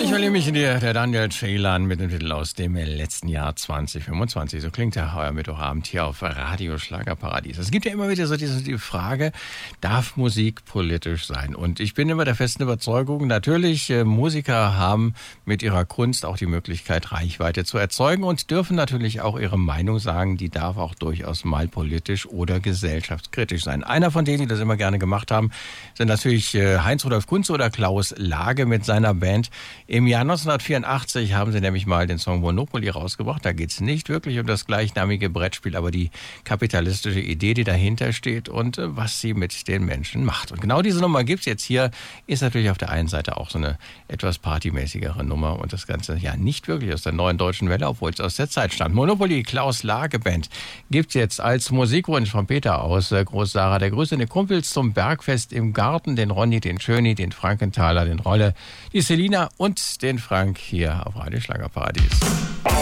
Ich verliebe mich in dir, der Daniel Ceylan mit dem Titel aus dem letzten Jahr 2025. So klingt der heuer Mittwochabend hier auf Radio Schlagerparadies. Es gibt ja immer wieder so die Frage, darf Musik politisch sein? Und ich bin immer der festen Überzeugung, natürlich, Musiker haben mit ihrer Kunst auch die Möglichkeit, Reichweite zu erzeugen und dürfen natürlich auch ihre Meinung sagen. Die darf auch durchaus mal politisch oder gesellschaftskritisch sein. Einer von denen, die das immer gerne gemacht haben, sind natürlich Heinz-Rudolf Kunze oder Klaus Lage mit seiner Band. Im Jahr 1984 haben sie nämlich mal den Song Monopoly rausgebracht. Da geht es nicht wirklich um das gleichnamige Brettspiel, aber die kapitalistische Idee, die dahinter steht und was sie mit den Menschen macht. Und genau diese Nummer gibt's jetzt hier. Ist natürlich auf der einen Seite auch so eine etwas partymäßigere Nummer und das Ganze ja nicht wirklich aus der neuen deutschen Welle, obwohl es aus der Zeit stammt. Monopoly, Klaus Lage Band, gibt's jetzt als Musikwunsch von Peter aus Groß-Sarah. Der grüßt seine Kumpels zum Bergfest im Garten, den Ronny, den Schöni, den Frankenthaler, den Rolle, die Selina und den Frank hier auf Radio Schlagerparadies.